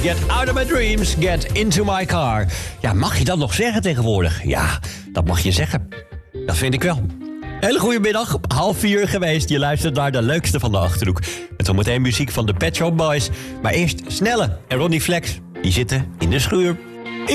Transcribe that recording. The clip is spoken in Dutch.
Get out of my dreams, get into my car. Ja, mag je dat nog zeggen tegenwoordig? Ja, dat mag je zeggen. Dat vind ik wel. Hele goede middag, 3:30 geweest. Je luistert naar de leukste van de Achterhoek. Met zometeen muziek van de Pet Shop Boys. Maar eerst Snelle en Ronnie Flex. Die zitten in de schuur.